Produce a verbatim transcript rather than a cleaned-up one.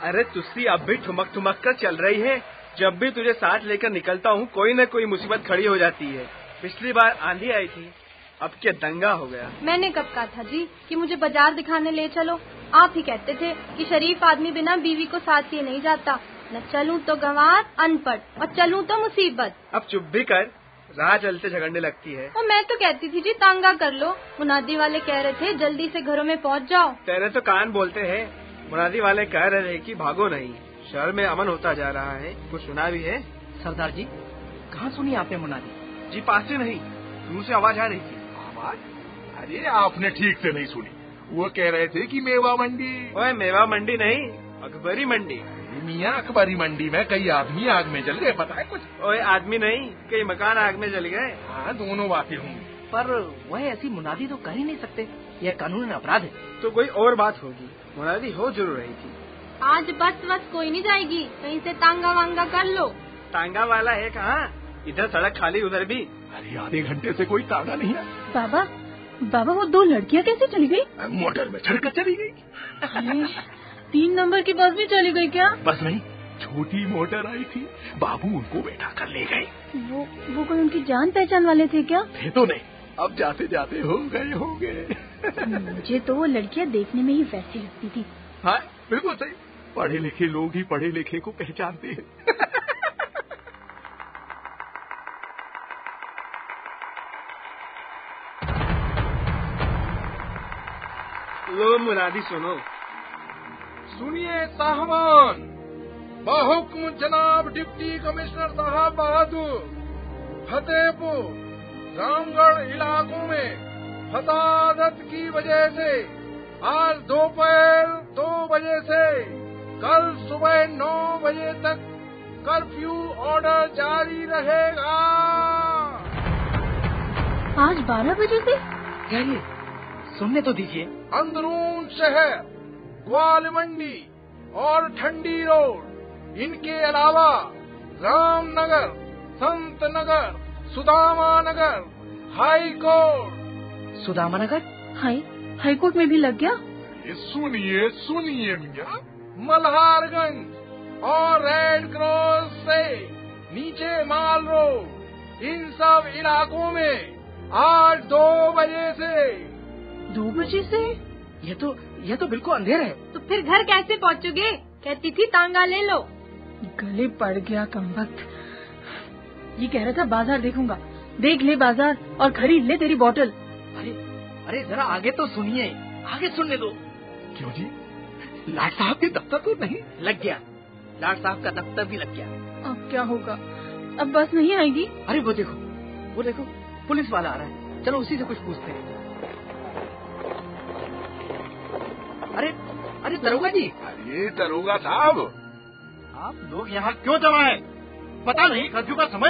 अरे तुस्सी अब भी ठुमक ठुमक कर चल रही है। जब भी तुझे साथ लेकर निकलता हूँ कोई न कोई मुसीबत खड़ी हो जाती है। पिछली बार आंधी आई थी, अब क्या दंगा हो गया। मैंने कब कहा था जी कि मुझे बाजार दिखाने ले चलो। आप ही कहते थे कि शरीफ आदमी बिना बीवी को साथ लिए नहीं जाता। न चलूं तो गंवार अनपढ़ और चलूं तो मुसीबत। अब चुप भी कर, राह चलते झगड़ने लगती है। और मैं तो कहती थी जी तांगा कर लो। मुनादी वाले कह रहे थे जल्दी से घरों में पहुंच जाओ। तेरे तो कान बोलते हैं। मुनादी वाले कह रहे हैं कि भागो नहीं, शहर में अमन होता जा रहा है। कुछ सुना भी है? सरदार जी कहाँ सुनी आपने मुनादी? जी पास से नहीं, दूर से आवाज आ रही थी। आवाज? अरे आपने ठीक से नहीं सुनी। वो कह रहे थे कि मेवा मंडी। ओए मेवा मंडी नहीं, अकबरी मंडी। मियाँ अकबरी मंडी में कई आदमी आग में जल गए, पता है कुछ? ओए आदमी नहीं, कई मकान आग में जल गए। हाँ दोनों बातें होंगी, पर वह ऐसी मुनादी तो कर ही नहीं सकते, यह कानूनी अपराध है। तो कोई और बात होगी, मुनादी हो जरूर रही थी। आज बस बस कोई नहीं जाएगी, कहीं से तांगा वांगा कर लो। तांगा वाला है कहाँ? इधर सड़क खाली, उधर भी। अरे आधे घंटे से कोई तांगा नहीं है। बाबा बाबा वो दो लड़कियाँ कैसे चली गई? मोटर में चढ़कर चली गई। तीन नंबर की बस भी चली गई क्या? बस नहीं, छोटी मोटर आई थी, बाबू उनको बैठा कर ले गए। वो वो कोई उनकी जान पहचान वाले थे क्या? थे तो नहीं, अब जाते जाते हो गए होंगे। मुझे तो वो लड़कियाँ देखने में ही वैसी लगती थी। हाँ बिल्कुल सही, पढ़े लिखे लोग ही पढ़े लिखे को पहचानते हैं। लो मुनादी सुनो। सुनिए साहबान, बहुक्म जनाब डिप्टी कमिश्नर साहब बहादुर, फतेहपुर रामगढ़ इलाकों में फसादत की वजह से आज दोपहर दो बजे से कल सुबह नौ बजे तक कर्फ्यू ऑर्डर जारी रहेगा। आज बारह बजे से? क्या ये? सुनने तो दीजिए। अंदरून शहर, ग्वाल मंडी और ठंडी रोड, इनके अलावा रामनगर, संत नगर, सुदामा नगर, हाई कोर्ट। सुदामा नगर? हाई हाई कोर्ट में भी लग गया? ये सुनिए सुनिए मियाँ, मल्हारगंज और रेड क्रॉस से नीचे माल रोड, इन सब इलाकों में आज दो बजे से। दो बजे से? ये तो ये तो बिल्कुल अंधेर है। तो फिर घर कैसे पहुँचोगे? कहती थी तांगा ले लो। गले पड़ गया कमबख्त। ये कह रहा था बाजार देखूंगा। देख ले बाजार और खरीद ले तेरी बोतल। अरे अरे जरा आगे तो सुनिए, आगे सुनने दो। क्यों जी, लाट साहब के दफ्तर तो नहीं? लग गया, लाट साहब का दफ्तर भी लग गया। अब क्या होगा? अब बस नहीं आएगी? अरे वो देखो, वो देखो पुलिस वाला आ रहा है, चलो उसी से कुछ पूछते हैं। अरे अरे दरोगा जी। अरे दरोगा साहब, आप लोग यहाँ क्यों जमा है? पता नहीं कर्फ्यू का समय